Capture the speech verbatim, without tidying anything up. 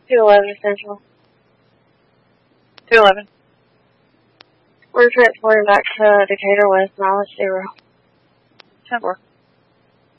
two eleven Central. two eleven. We're transporting back to Decatur West, mileage zero. ten four.